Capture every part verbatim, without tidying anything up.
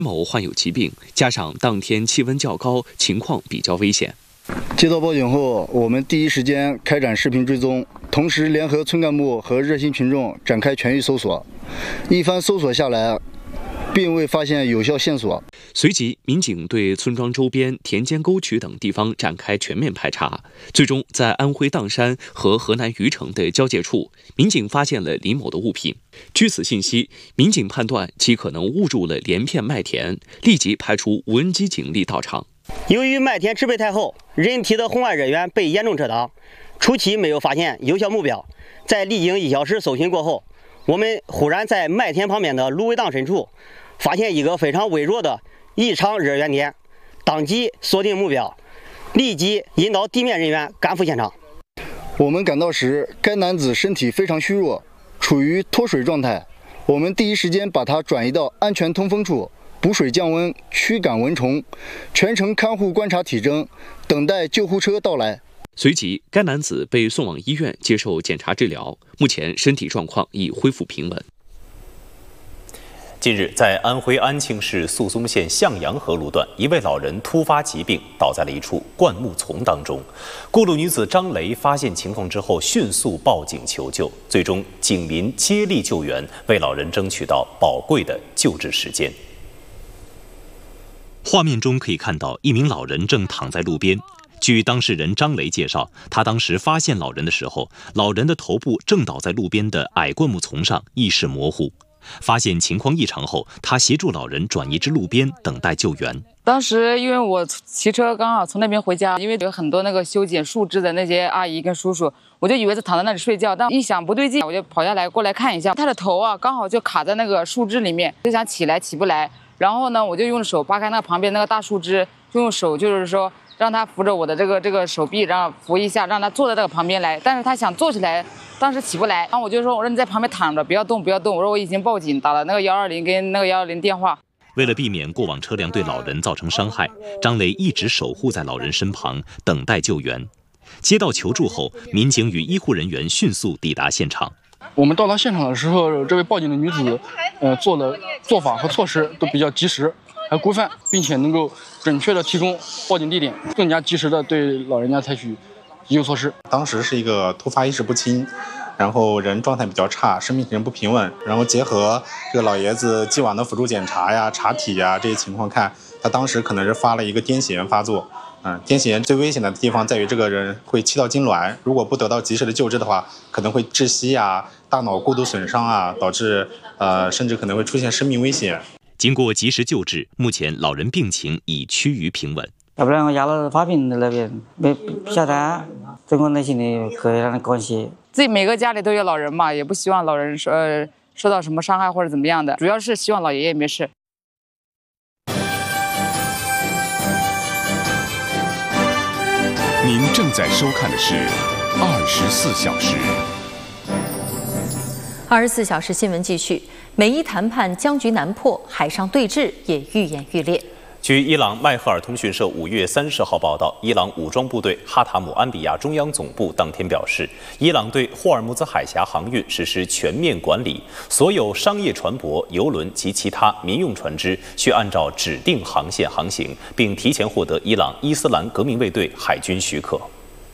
某患有疾病，加上当天气温较高，情况比较危险。 接到报警后，我们第一时间开展视频追踪，同时联合村干部和热心群众展开全域搜索。一番搜索下来，并未发现有效线索。 随即，民警对村庄周边田间沟渠等地方展开全面排查，最终在安徽砀山和河南虞城的交界处，民警发现了李某的物品。据此信息，民警判断其可能误入了连片麦田，立即派出无人机警力到场。 由于麦田植被太厚，人体的红外热源被严重遮挡，初期没有发现有效目标。在历经一小时搜寻过后，我们忽然在麦田旁边的芦苇荡深处发现一个非常微弱的异常热源点，当即锁定目标，立即引导地面人员赶赴现场。 我们赶到时，该男子身体非常虚弱，处于脱水状态。我们第一时间把他转移到安全通风处，补水降温，驱赶蚊虫，全程看护观察体征，等待救护车到来。 随即，该男子被送往医院接受检查治疗，目前身体状况已恢复平稳。 近日，在安徽安庆市宿松县向阳河路段，一位老人突发疾病，倒在了一处灌木丛当中。过路女子张雷发现情况之后，迅速报警求救，最终警民接力救援，为老人争取到宝贵的救治时间。 画面中可以看到，一名老人正躺在路边。据当事人张雷介绍，他当时发现老人的时候，老人的头部正倒在路边的矮灌木丛上，意识模糊。发现情况异常后，他协助老人转移至路边等待救援。 当时因为我骑车刚好从那边回家，因为有很多那个修剪树枝的那些阿姨跟叔叔，我就以为他躺在那里睡觉，但一想不对劲，我就跑下来过来看一下，他的头啊刚好就卡在那个树枝里面，就想起来起不来。然后呢，我就用手扒开那旁边那个大树枝，就用手就是说让他扶着我的这个这个手臂，然后扶一下，让他坐在这个旁边来。但是他想坐起来，当时起不来。然后我就说，我说你在旁边躺着，不要动，不要动。我说我已经报警，打了那个幺二零跟那个幺幺零电话。 为了避免过往车辆对老人造成伤害，张雷一直守护在老人身旁，等待救援。接到求助后，民警与医护人员迅速抵达现场。 我们到达现场的时候，这位报警的女子，呃，做的做法和措施都比较及时，还规范，并且能够准确的提供报警地点，更加及时的对老人家采取急救措施。 当时是一个突发意识不清，然后人状态比较差，生命体征不平稳，然后结合这个老爷子既往的辅助检查呀、查体呀这些情况看，他当时可能是发了一个癫痫发作。嗯，癫痫最危险的地方在于这个人会气道痉挛，如果不得到及时的救治的话，可能会窒息啊、大脑过度损伤啊，导致呃甚至可能会出现生命危险。 经过及时救治，目前老人病情已趋于平稳。 要不然我压到发病的那边，没不晓得，整个内心的可以让人关系。 自己每个家里都有老人嘛，也不希望老人受呃受到什么伤害或者怎么样的，主要是希望老爷爷没事。 您正在收看的是二十四小时。 二十四小时新闻继续，美伊谈判僵局难破，海上对峙也愈演愈烈。 据伊朗麦赫尔通讯社五月三十号报道，伊朗武装部队哈塔姆安比亚中央总部当天表示，伊朗对霍尔木兹海峡航运实施全面管理，所有商业船舶、邮轮及其他民用船只需按照指定航线航行，并提前获得伊朗伊斯兰革命卫队海军许可。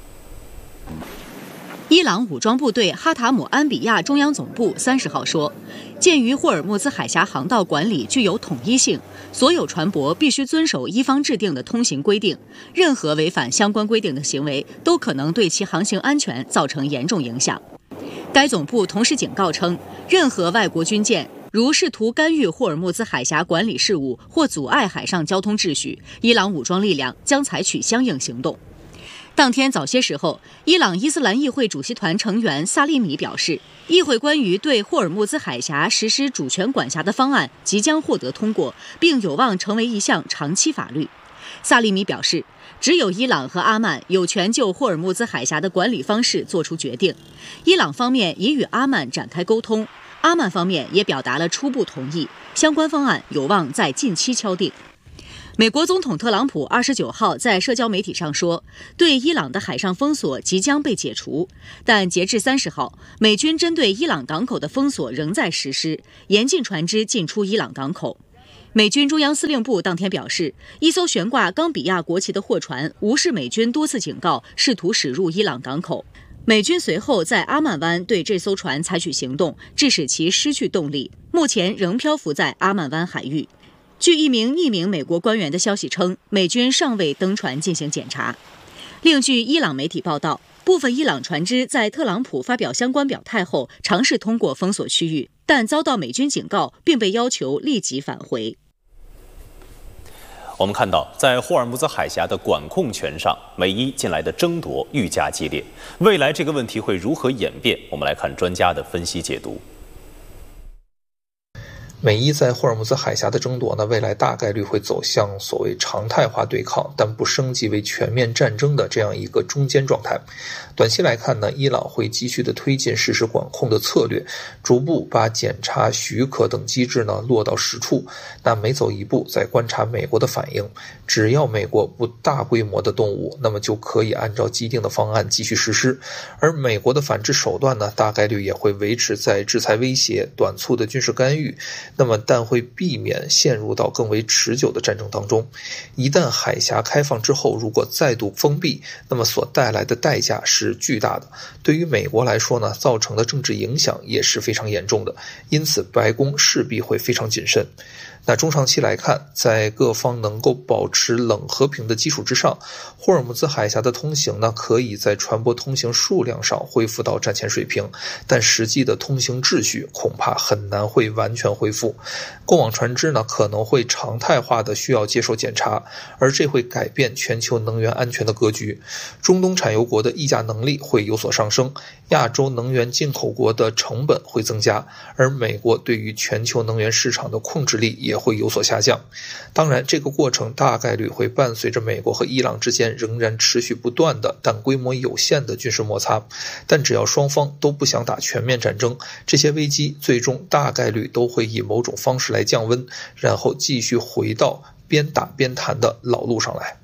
伊朗武装部队哈塔姆安比亚中央总部三十号说，鉴于霍尔木兹海峡航道管理具有统一性，所有船舶必须遵守伊方制定的通行规定，任何违反相关规定的行为都可能对其航行安全造成严重影响。该总部同时警告称，任何外国军舰如试图干预霍尔木兹海峡管理事务或阻碍海上交通秩序，伊朗武装力量将采取相应行动。当天早些时候，伊朗伊斯兰议会主席团成员萨利米表示，议会关于对霍尔木兹海峡实施主权管辖的方案即将获得通过，并有望成为一项长期法律。萨利米表示，只有伊朗和阿曼有权就霍尔木兹海峡的管理方式作出决定。伊朗方面已与阿曼展开沟通，阿曼方面也表达了初步同意，相关方案有望在近期敲定。美国总统特朗普二十九号在社交媒体上说，对伊朗的海上封锁即将被解除，但截至三十号，美军针对伊朗港口的封锁仍在实施，严禁船只进出伊朗港口。 美军中央司令部当天表示，一艘悬挂冈比亚国旗的货船无视美军多次警告，试图驶入伊朗港口。美军随后在阿曼湾对这艘船采取行动，致使其失去动力，目前仍漂浮在阿曼湾海域。据一名匿名美国官员的消息称，美军尚未登船进行检查。另据伊朗媒体报道，部分伊朗船只在特朗普发表相关表态后，尝试通过封锁区域，但遭到美军警告，并被要求立即返回。 我们看到，在霍尔木兹海峡的管控权上，美伊近来的争夺愈加激烈。未来这个问题会如何演变？我们来看专家的分析解读。 美伊在霍尔木兹海峡的争夺呢，未来大概率会走向所谓常态化对抗，但不升级为全面战争的这样一个中间状态。短期来看呢，伊朗会继续的推进实施管控的策略，逐步把检查、许可等机制呢落到实处。那每走一步，再观察美国的反应。只要美国不大规模的动武，那么就可以按照既定的方案继续实施。而美国的反制手段呢，大概率也会维持在制裁威胁、短促的军事干预。那么但会避免陷入到更为持久的战争当中。一旦海峡开放之后，如果再度封闭，那么所带来的代价是巨大的。对于美国来说呢，造成的政治影响也是非常严重的，因此白宫势必会非常谨慎。那中长期来看，在各方能够保持冷和平的基础之上，霍尔木兹海峡的通行呢，可以在船舶通行数量上恢复到战前水平，但实际的通行秩序恐怕很难会完全恢复。过往船只呢，可能会常态化的需要接受检查，而这会改变全球能源安全的格局。中东产油国的议价能力会有所上升，亚洲能源进口国的成本会增加，而美国对于全球能源市场的控制力也会有所下降。当然，这个过程大概率会伴随着美国和伊朗之间仍然持续不断的但规模有限的军事摩擦，但只要双方都不想打全面战争，这些危机最终大概率都会以某种方式来降温，然后继续回到边打边谈的老路上来。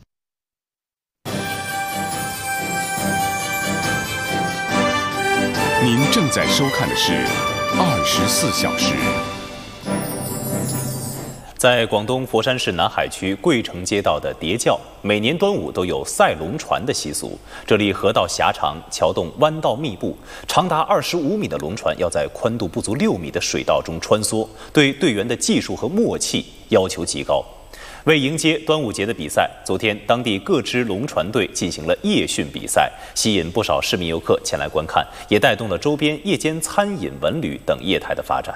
您正在收看的是二十四小时。 在广东佛山市南海区桂城街道的叠教，每年端午都有赛龙船的习俗。这里河道狭长，桥洞弯道密布，长达二十五米的龙船要在宽度不足六米的水道中穿梭，对队员的技术和默契要求极高。为迎接端午节的比赛，昨天当地各支龙船队进行了夜训比赛，吸引不少市民游客前来观看，也带动了周边夜间餐饮、文旅等业态的发展。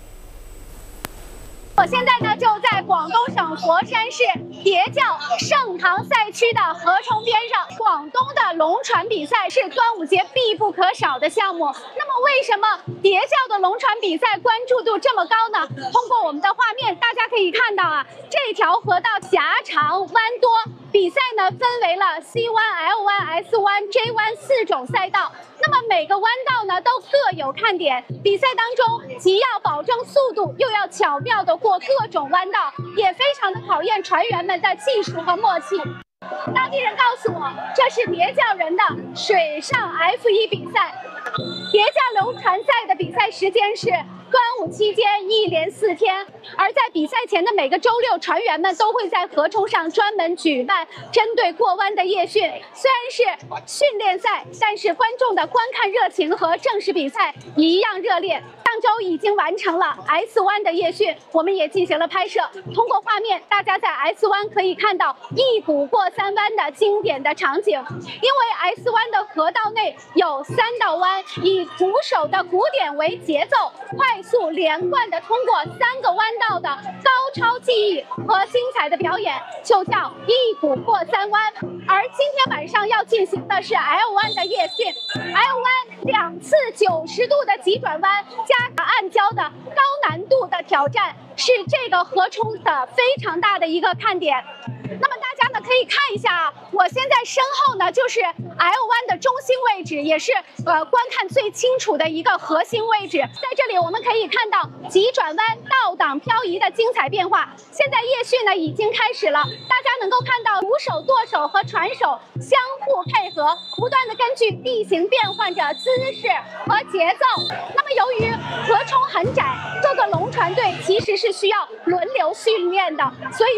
我现在呢就在广东省佛山市叠教盛唐赛区的河冲边上。广东的龙船比赛是端午节必不可少的项目。那么为什么叠教的龙船比赛关注度这么高呢？通过我们的画面，大家可以看到啊，这条河道狭长弯多，比赛呢分为了 C 湾、L 湾、S 湾、J 湾四种赛道。那么每个弯道呢都各有看点，比赛当中既要保证速度，又要巧妙的过各种弯道，也非常的考验船员们的技术和默契。当地人告诉我，这是叠教人的水上 F 一 比赛。叠教龙船赛的比赛时间是端午期间一连四天，而在比赛前的每个周六，船员们都会在河冲上专门举办针对过弯的夜训。虽然是训练赛，但是观众的观看热情和正式比赛一样热烈。上周已经完成了 S 湾的夜训，我们也进行了拍摄。通过画面，大家在 S 湾可以看到一鼓过三弯的经典的场景。因为 S 湾的河道内有三道弯，以鼓手的鼓点为节奏，快速连贯的通过三个弯道的高超技艺和精彩的表演，就叫一鼓过三弯。而今天晚上要进行的是 L 湾的夜训 ，L 湾两次九十度的急转弯加暗礁的高难度的挑战，是这个河冲的非常大的一个看点。那么大家呢可以看一下啊，我现在身后呢就是 L 湾的中心位置，也是呃观看最清楚的一个核心位置。在这里我们可以看到急转弯、倒档漂移的精彩变化。现在夜训呢已经开始了，大家能够看到鼓手、舵手和船手相互配合，不断的根据地形变换着姿势和节奏。那么由于河冲很窄，各个龙船队其实是需要轮流训练的，所以